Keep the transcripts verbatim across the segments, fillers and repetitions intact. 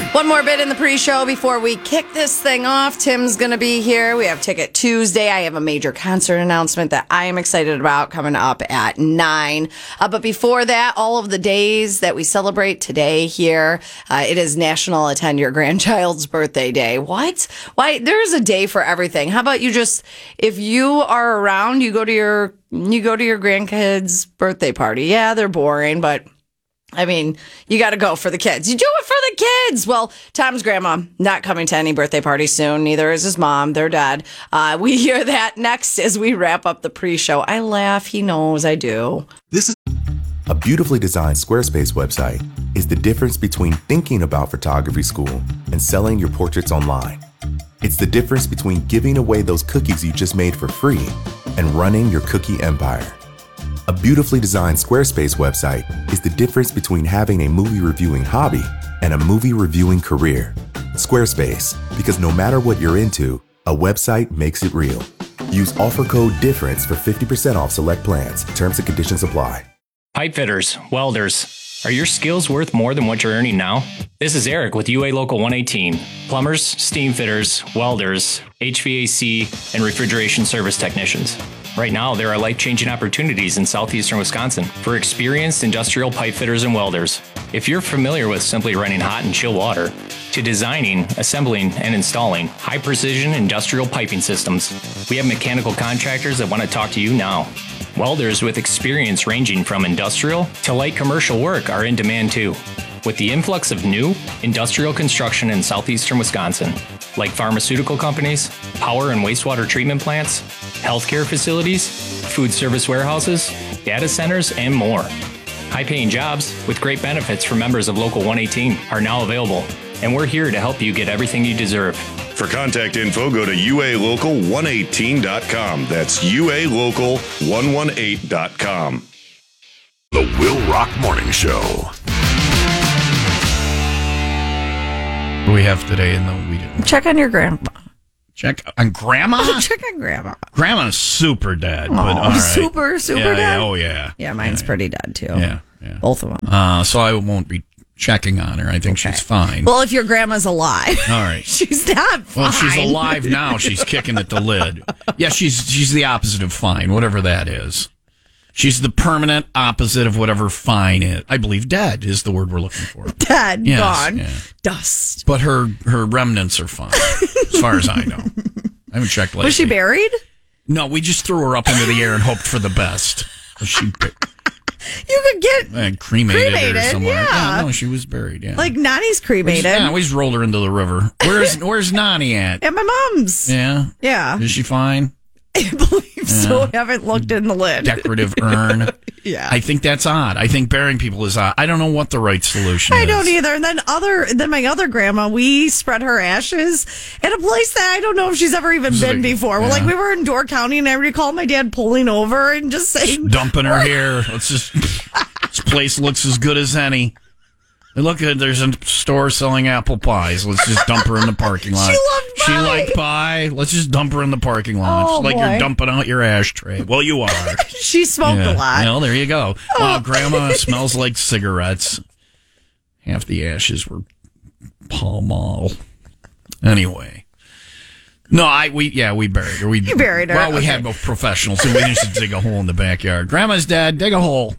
One more bit in the pre-show before we kick this thing off. Tim's going to be here. We have Ticket Tuesday. I have a major concert announcement that I am excited about coming up at nine. Uh, but before that, all of the days that we celebrate today here, uh, it is National Attend Your Grandchild's Birthday Day. What? Why? There's a day for everything. How about you just, if you are around, you go to your, you go to your grandkids' birthday party. Yeah, they're boring, but I mean, you got to go for the kids. You do it for the kids. Well, Tom's grandma not coming to any birthday party soon. Neither is his mom. They're dead. Uh, we hear that next as we wrap up the pre-show. I laugh. He knows I do. This is a beautifully designed Squarespace website is the difference between thinking about photography school and selling your portraits online. It's the difference between giving away those cookies you just made for free and running your cookie empire. A beautifully designed Squarespace website is the difference between having a movie reviewing hobby and a movie reviewing career. Squarespace, because no matter what you're into, a website makes it real. Use offer code DIFFERENCE for fifty percent off select plans. Terms and conditions apply. Pipe fitters, welders, are your skills worth more than what you're earning now? This is Eric with U A Local one eighteen. Plumbers, steam fitters, welders, H V A C, and refrigeration service technicians. Right now, there are life-changing opportunities in southeastern Wisconsin for experienced industrial pipe fitters and welders. If you're familiar with simply running hot and chill water, to designing, assembling, and installing high-precision industrial piping systems, we have mechanical contractors that want to talk to you now. Welders with experience ranging from industrial to light commercial work are in demand too. With the influx of new industrial construction in southeastern Wisconsin, like pharmaceutical companies, power and wastewater treatment plants, healthcare facilities, food service warehouses, data centers, and more. High-paying jobs with great benefits for members of Local one eighteen are now available, and we're here to help you get everything you deserve. For contact info, go to U A local one eighteen dot com. That's U A local one eighteen dot com. The Will Rock Morning Show. What do we have today in the we didn't Check on your grandma. check on grandma? Oh, check on grandma. Grandma's super dead, Oh, but all right. super, super yeah, dead? Yeah, oh, yeah. Yeah, mine's yeah, pretty dead, too. Yeah, yeah. Both of them. Uh, so I won't be checking on her. I think Okay. she's fine. Well, if your grandma's alive. All right. She's not fine. Well, she's alive now. She's kicking at the lid. Yeah, she's she's the opposite of fine, whatever that is. She's the permanent opposite of whatever fine is. I believe dead is the word we're looking for. Dead, Yes, gone, yeah. dust. But her her remnants are fine, as far as I know. I haven't checked lately. Was she buried? No, we just threw her up into the air and hoped for the best. Was she You could get uh, cremated, cremated, or somewhere? yeah. No, she was buried. Yeah, like Nani's we cremated. just, yeah, we just rolled her into the river. Where's Where's Nani at? At my mom's. Yeah, Yeah. is she fine? I believe so. I haven't looked in the lid. Decorative urn. Yeah. I think that's odd. I think burying people is odd. I don't know what the right solution I is. don't either. And then other, then my other grandma, we spread her ashes at a place that I don't know if she's ever even Is it been a- before. Well, yeah. like we were in Door County, and I recall my dad pulling over and just saying, Dumping her here. Let's just. This place looks as good as any. And look at there's a store selling apple pies. Let's just dump her in the parking lot. She loved She pie. liked pie. Let's just dump her in the parking lot. Oh, it's like boy. you're dumping out your ashtray. Well, you are. she smoked Yeah. a lot. Well, there you go. Wow, Grandma smells like cigarettes. Half the ashes were Pall Mall. Anyway. No, I we yeah we buried her. We You buried her, Well, we okay. had both professionals, so we didn't just dig a hole in the backyard. Grandma's dead. Dig a hole.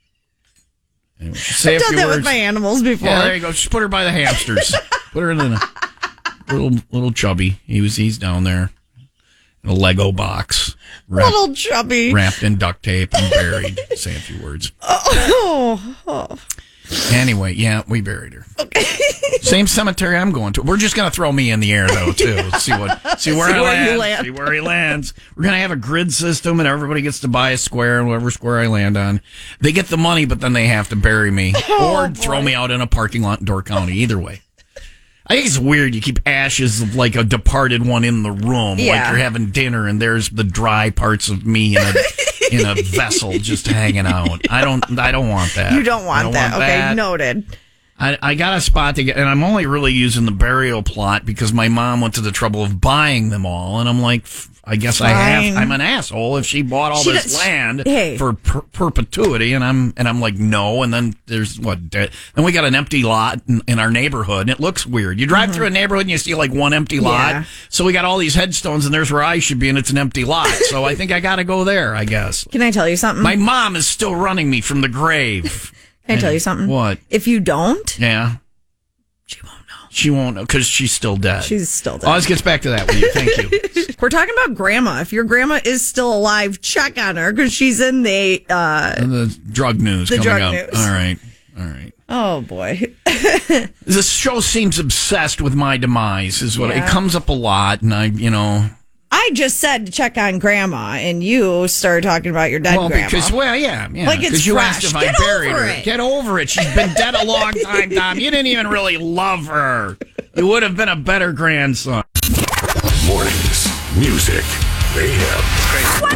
Anyway, say I've a done few that words. with my animals before. Yeah, there you go. Just put her by the hamsters. Put her in the little little chubby. He was he's down there in a Lego box, wrapped, Little chubby. wrapped in duct tape and buried. Say a few words. Oh, oh. Anyway, yeah, we buried her. Okay. Same cemetery I'm going to. We're just gonna throw me in the air though too. See what see where See I where land. you land. See where he lands. We're gonna have a grid system, and everybody gets to buy a square, and whatever square I land on, they get the money, but then they have to bury me Oh, or throw me out in a parking lot in Door County. Either way. I think it's weird you keep ashes of like a departed one in the room, like Yeah. you're having dinner and there's the dry parts of me in a in a vessel just hanging out. I don't I don't want that. You don't I want don't that. want Okay, that. noted. I, I got a spot to get, and I'm only really using the burial plot because my mom went to the trouble of buying them all, and I'm like, f- I guess I have. Fine. I'm an asshole if she bought all She this does- land hey. for per- perpetuity, and I'm and I'm like no. And then there's what? Then we got an empty lot in, in our neighborhood, and it looks weird. You drive through a neighborhood and you see like one empty lot. Yeah. So we got all these headstones, and there's where I should be, and it's an empty lot. So I think I got to go there. I guess Can I tell you something? my mom is still running me from the grave. Can I tell you something? What? If you don't, Yeah. she won't know. She won't know because she's still dead. She's still dead. Oh, let's get back to that with you. Thank you. We're talking about grandma. If your grandma is still alive, check on her because she's in the. Uh, The drug news The coming drug up. news. All right. All right. oh boy. This show seems obsessed with my demise, is what Yeah. it comes up a lot, and I, you know. I just said to check on grandma, and you started talking about your dead Well, grandma. because, well, yeah, yeah. Like it's because you fresh. asked if Get I buried over her. it. Get over it. She's been dead a long time, Tom. You didn't even really love her. You would have been a better grandson. Mornings. Music. Mayhem.